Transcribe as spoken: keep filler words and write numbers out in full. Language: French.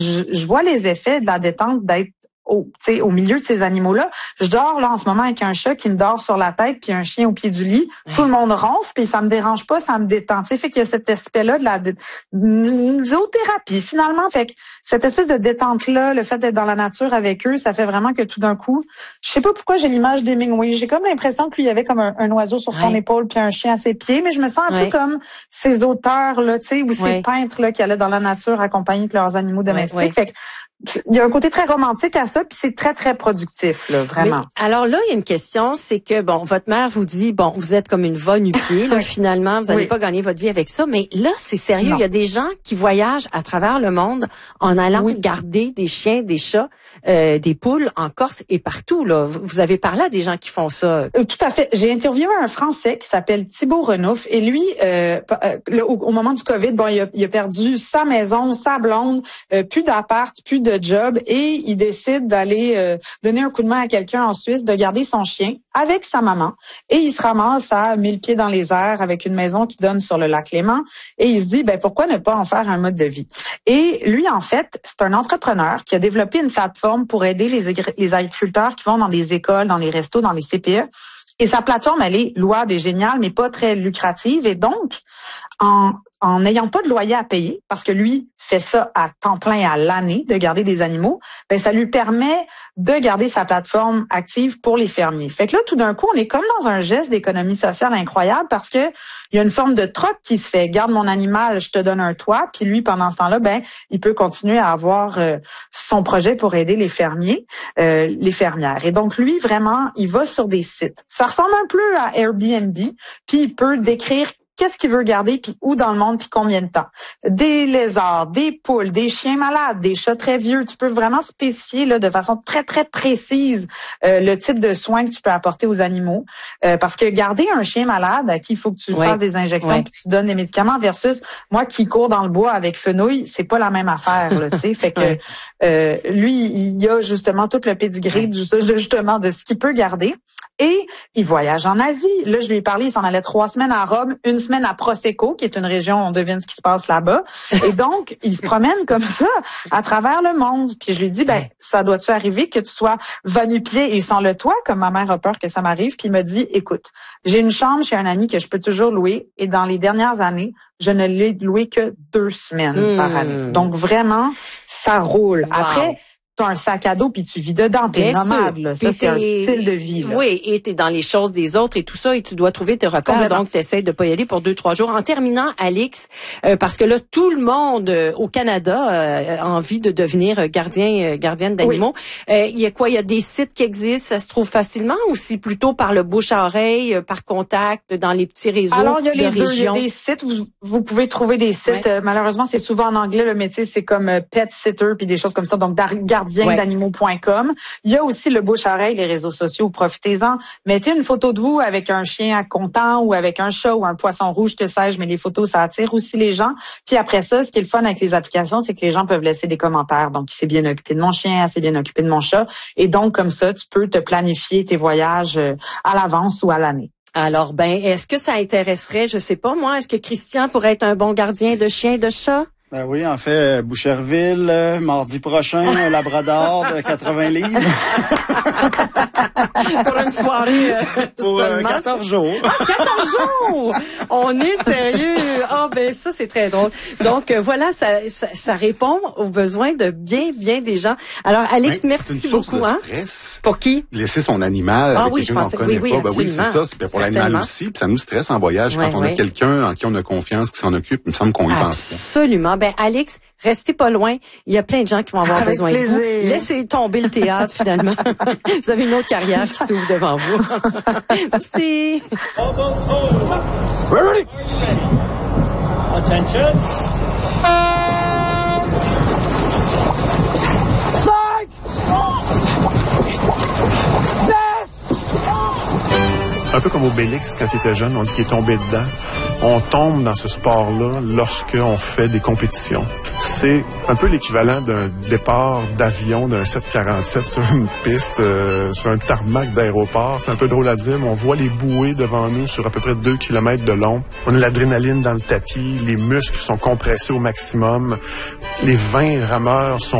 je, je vois les effets de la détente d'être au, au milieu de ces animaux-là. Je dors là en ce moment avec un chat qui me dort sur la tête puis un chien au pied du lit. Ouais. Tout le monde ronfle puis ça me dérange pas, ça me détend. T'sais, fait qu'il y a cet aspect-là de la de, une zoothérapie finalement. Fait que cette espèce de détente-là, le fait d'être dans la nature avec eux, ça fait vraiment que tout d'un coup, je sais pas pourquoi j'ai l'image d'Hemingway. J'ai comme l'impression que lui, il y avait comme un, un oiseau sur son ouais. épaule puis un chien à ses pieds, mais je me sens un ouais. peu comme ces auteurs là, tu sais, ou ouais. ces peintres là qui allaient dans la nature accompagnés de leurs animaux domestiques. Ouais. Ouais. Fait que il y a un côté très romantique à ça, puis c'est très, très productif, là, vraiment. Mais, alors là, il y a une question, c'est que, bon, votre mère vous dit, bon, vous êtes comme une va nu-pied, là, finalement, vous n'allez oui. pas gagner votre vie avec ça, mais là, c'est sérieux, non. Il y a des gens qui voyagent à travers le monde en allant oui. garder des chiens, des chats, euh, des poules en Corse et partout, là. Vous avez parlé à des gens qui font ça. Euh, tout à fait. J'ai interviewé un Français qui s'appelle Thibaut Renouf, et lui, euh, euh, au, au moment du COVID, bon, il a, il a perdu sa maison, sa blonde, euh, plus d'appart, plus de job, et il décide d'aller euh, donner un coup de main à quelqu'un en Suisse, de garder son chien avec sa maman, et il se ramasse à mille pieds dans les airs avec une maison qui donne sur le lac Léman, et il se dit, ben pourquoi ne pas en faire un mode de vie? Et lui, en fait, c'est un entrepreneur qui a développé une plateforme pour aider les, les agriculteurs qui vont dans les écoles, dans les restos, dans les C P E, et sa plateforme, elle est louable et géniale, mais pas très lucrative, et donc, en en n'ayant pas de loyer à payer, parce que lui fait ça à temps plein à l'année, de garder des animaux, ben ça lui permet de garder sa plateforme active pour les fermiers. Fait que là, tout d'un coup, on est comme dans un geste d'économie sociale incroyable, parce que il y a une forme de troc qui se fait. Garde mon animal, je te donne un toit, puis lui, pendant ce temps-là, ben il peut continuer à avoir euh, son projet pour aider les fermiers, euh, les fermières. Et donc, lui, vraiment, il va sur des sites. Ça ressemble un peu à Airbnb, puis il peut décrire qu'est-ce qu'il veut garder, puis où dans le monde, puis combien de temps. Des lézards, des poules, des chiens malades, des chats très vieux. Tu peux vraiment spécifier là de façon très, très précise euh, le type de soins que tu peux apporter aux animaux. Euh, parce que garder un chien malade à qui il faut que tu ouais. fasses des injections, ouais. puis que tu donnes des médicaments, versus moi qui cours dans le bois avec fenouil, c'est pas la même affaire. Là, tu sais, fait que ouais. euh, lui, il a justement tout le pédigré du, justement de ce qu'il peut garder. Et il voyage en Asie. Là, je lui ai parlé, il s'en allait trois semaines à Rome, une semaine à Prosecco, qui est une région, on devine ce qui se passe là-bas. Et donc, il se promène comme ça à travers le monde. Puis je lui dis, ben, ça doit-tu arriver que tu sois va nu-pied et sans le toit, comme ma mère a peur que ça m'arrive. Puis il m'a dit, écoute, j'ai une chambre chez un ami que je peux toujours louer. Et dans les dernières années, je ne l'ai loué que deux semaines mmh. par année. Donc vraiment, ça roule. Wow. Après, t'as un sac à dos puis tu vis dedans, t'es Bien nomade, là. Ça, c'est un style de vie, là. Oui, et t'es dans les choses des autres et tout ça, et tu dois trouver tes repères, donc t'essaies de pas y aller pour deux, trois jours. En terminant, Alix, euh, parce que là, tout le monde euh, au Canada euh, a envie de devenir gardien, euh, gardienne d'animaux. Il oui. euh, y a quoi? Il y a des sites qui existent, ça se trouve facilement, ou c'est plutôt par le bouche à oreille, euh, par contact, dans les petits réseaux de régions? Alors, il y a les deux. Il y a des sites, vous, vous pouvez trouver des sites, ouais. euh, malheureusement, c'est souvent en anglais, le métier, c'est comme euh, pet sitter puis des choses comme ça, donc gardien ouais. d'animaux point com. Il y a aussi le bouche-à-oreille, les réseaux sociaux, profitez-en. Mettez une photo de vous avec un chien content ou avec un chat ou un poisson rouge, que sais-je, mais les photos, ça attire aussi les gens. Puis après ça, ce qui est le fun avec les applications, c'est que les gens peuvent laisser des commentaires. Donc, il s'est bien occupé de mon chien, il s'est bien occupé de mon chat. Et donc, comme ça, tu peux te planifier tes voyages à l'avance ou à l'année. Alors, ben, est-ce que ça intéresserait, je sais pas moi, est-ce que Christian pourrait être un bon gardien de chien et de chat? Ben oui, en fait, Boucherville, euh, mardi prochain, un labrador de quatre-vingts livres. Pour une soirée euh, Pour seulement. Euh, quatorze jours. Ah, quatorze jours! On est sérieux. Ah, oh, ben ça, c'est très drôle. Donc, euh, voilà, ça, ça, ça répond aux besoins de bien, bien des gens. Alors, Alix, ben, merci c'est une beaucoup. Source de hein? stress. Pour qui? Laisser son animal ah, avec oui, quelqu'un qu'on connaît oui, oui, pas. Ben oui, c'est ça. C'est pour l'animal aussi. Puis ça nous stresse en voyage. Ouais, quand on ouais. a quelqu'un en qui on a confiance, qui s'en occupe, il me semble qu'on y pense. Absolument. Ben, Alix, restez pas loin. Il y a plein de gens qui vont avoir Avec besoin plaisir. de vous. Laissez tomber le théâtre, finalement. Vous avez une autre carrière qui s'ouvre devant vous. Merci. We're ready. Attention. Strike. Un peu comme Obélix quand il était jeune, on dit qu'il est tombé dedans. On tombe dans ce sport-là lorsqu'on fait des compétitions. C'est un peu l'équivalent d'un départ d'avion d'un sept quarante-sept sur une piste, euh, sur un tarmac d'aéroport. C'est un peu drôle à dire, mais on voit les bouées devant nous sur à peu près deux kilomètres de long. On a l'adrénaline dans le tapis, les muscles sont compressés au maximum, les vingt rameurs sont